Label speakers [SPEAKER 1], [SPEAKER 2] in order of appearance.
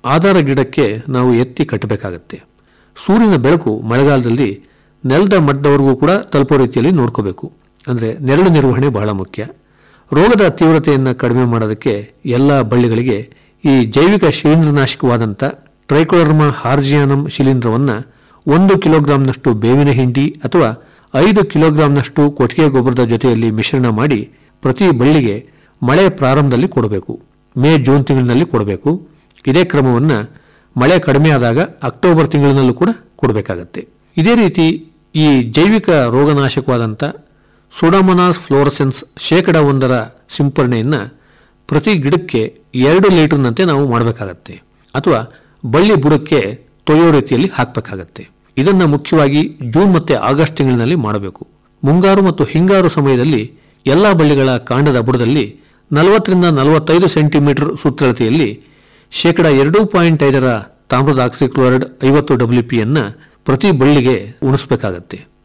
[SPEAKER 1] ಆಧಾರ ಗಿಡಕ್ಕೆ ನಾವು ಎತ್ತಿ ಕಟ್ಟಬೇಕಾಗತ್ತೆ. ಸೂರ್ಯನ ಬೆಳಕು ಮಳೆಗಾಲದಲ್ಲಿ ನೆಲದ ಮಟ್ಟದವರೆಗೂ ಕೂಡ ತಲುಪೋ ರೀತಿಯಲ್ಲಿ ನೋಡ್ಕೋಬೇಕು. ಅಂದರೆ ನೆರಳು ನಿರ್ವಹಣೆ ಬಹಳ ಮುಖ್ಯ. ರೋಗದ ತೀವ್ರತೆಯನ್ನು ಕಡಿಮೆ ಮಾಡೋದಕ್ಕೆ ಎಲ್ಲ ಬಳ್ಳಿಗಳಿಗೆ ಈ ಜೈವಿಕ ಶಿಲೀಂಧ್ರನಾಶಕವಾದಂಥ ಟ್ರೈಕೋಡರ್ಮಾ ಹಾರ್ಜಿಯಾನಮ್ ಶಿಲೀಂಧ್ರವನ್ನು 1 ಕಿಲೋಗ್ರಾಂನಷ್ಟು ಬೇವಿನ ಹಿಂಡಿ ಅಥವಾ 5 ಕಿಲೋಗ್ರಾಂನಷ್ಟು ಕೊಟ್ಟಿಗೆ ಗೊಬ್ಬರದ ಜೊತೆಯಲ್ಲಿ ಮಿಶ್ರಣ ಮಾಡಿ ಪ್ರತಿ ಬಳ್ಳಿಗೆ ಮಳೆ ಪ್ರಾರಂಭದಲ್ಲಿ ಕೊಡಬೇಕು. ಮೇ ಜೂನ್ ತಿಂಗಳಿನಲ್ಲಿ ಕೊಡಬೇಕು. ಇದೇ ಕ್ರಮವನ್ನು ಮಳೆ ಕಡಿಮೆ ಆದಾಗ ಅಕ್ಟೋಬರ್ ತಿಂಗಳಿನಲ್ಲೂ ಕೂಡ ಕೊಡಬೇಕಾಗತ್ತೆ. ಇದೇ ರೀತಿ ಈ ಜೈವಿಕ ರೋಗನಾಶಕವಾದಂಥ ಸೂಡೋಮೋನಾಸ್ ಫ್ಲೋರಸೆನ್ಸ್ 1% ಸಿಂಪರಣೆಯನ್ನು ಪ್ರತಿ ಗಿಡಕ್ಕೆ 2 ಲೀಟರ್ನಂತೆ ನಾವು ಮಾಡಬೇಕಾಗತ್ತೆ ಅಥವಾ ಬಳ್ಳಿ ಬುಡಕ್ಕೆ ತೊಳೆಯೋ ರೀತಿಯಲ್ಲಿ ಹಾಕಬೇಕಾಗತ್ತೆ. ಇದನ್ನು ಮುಖ್ಯವಾಗಿ ಜೂನ್ ಮತ್ತು ಆಗಸ್ಟ್ ತಿಂಗಳಿನಲ್ಲಿ ಮಾಡಬೇಕು. ಮುಂಗಾರು ಮತ್ತು ಹಿಂಗಾರು ಸಮಯದಲ್ಲಿ ಎಲ್ಲ ಬಳ್ಳಿಗಳ ಕಾಂಡದ ಬುಡದಲ್ಲಿ 40 ರಿಂದ 45 ಸೆಂಟಿಮೀಟರ್ ಸುತ್ತಳತೆಯಲ್ಲಿ 2.5% ತಾಮ್ರದ ಆಕ್ಸಿಕ್ಲೋರೈಡ್ 50 WP ಪ್ರತಿ ಬಳ್ಳಿಗೆ ಉಣಿಸಬೇಕಾಗತ್ತೆ.